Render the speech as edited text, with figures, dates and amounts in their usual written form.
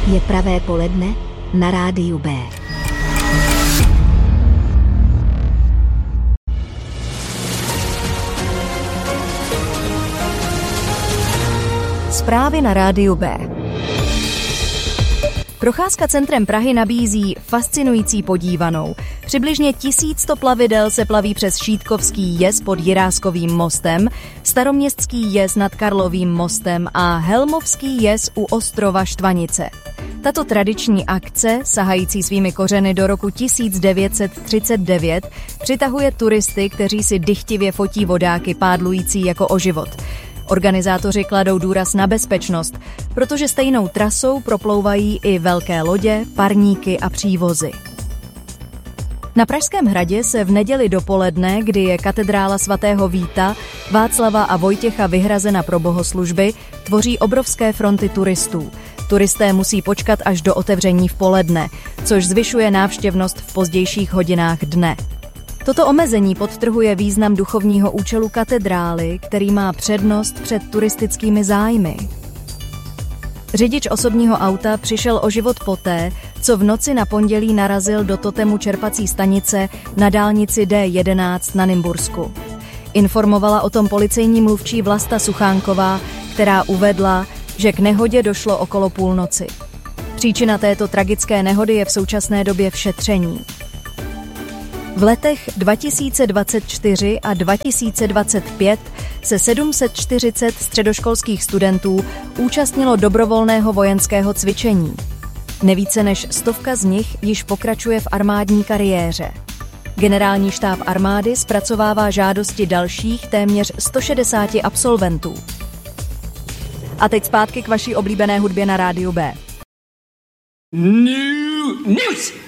Je pravé poledne na rádiu B. Zprávy na rádiu B. Procházka centrem Prahy nabízí fascinující podívanou. Přibližně 1100 plavidel se plaví přes Šítkovský jez pod Jiráskovým mostem, Staroměstský jez nad Karlovým mostem a Helmovský jez u ostrova Štvanice. Tato tradiční akce, sahající svými kořeny do roku 1939, přitahuje turisty, kteří si dychtivě fotí vodáky pádlující jako o život. Organizátoři kladou důraz na bezpečnost, protože stejnou trasou proplouvají i velké lodě, parníky a přívozy. Na Pražském hradě se v neděli dopoledne, kdy je katedrála svatého Víta, Václava a Vojtěcha vyhrazena pro bohoslužby, tvoří obrovské fronty turistů. Turisté musí počkat až do otevření v poledne, což zvyšuje návštěvnost v pozdějších hodinách dne. Toto omezení podtrhuje význam duchovního účelu katedrály, který má přednost před turistickými zájmy. Řidič osobního auta přišel o život poté, co v noci na pondělí narazil do totemu čerpací stanice na dálnici D11 na Nymbursku. Informovala o tom policejní mluvčí Vlasta Suchánková, která uvedla, že k nehodě došlo okolo půlnoci. Příčina této tragické nehody je v současné době v šetření. V letech 2024 a 2025 se 740 středoškolských studentů účastnilo dobrovolného vojenského cvičení. Nevíce než 100 z nich již pokračuje v armádní kariéře. Generální štáb armády zpracovává žádosti dalších téměř 160 absolventů. A teď zpátky k vaší oblíbené hudbě na rádiu B. New News.